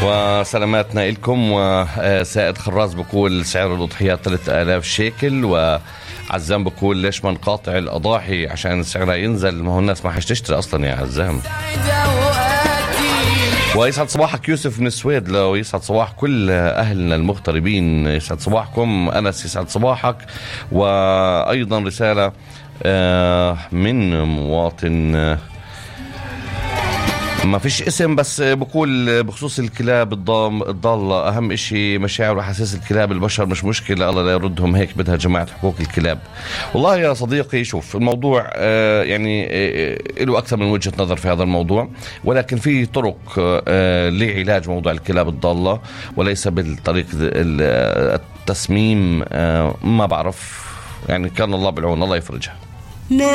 وسلاماتنا لكم. وسائد خراز بقول سعر الأضحية 3000 شيكل، وعزام بقول ليش ما نقاطع الأضاحي عشان سعرها ينزل؟ ما هو الناس ما حتشتري أصلا يا عزام. ويسعد صباحك يوسف من السويد، لو يسعد صباح كل أهلنا المغتربين، يسعد صباحكم. أنس يسعد صباحك. وأيضا رسالة من مواطن ما فيش اسم، بس بقول بخصوص الكلاب الضالة أهم إشي مشاعر وحساس الكلاب. البشر مش مشكلة، الله لا يردهم، هيك بدها جماعة حقوق الكلاب. والله يا صديقي شوف الموضوع يعني له أكثر من وجهة نظر في هذا الموضوع، ولكن في طرق لعلاج موضوع الكلاب الضالة وليس بالطريق التسميم. ما بعرف يعني، كان الله بالعون، الله يفرجها.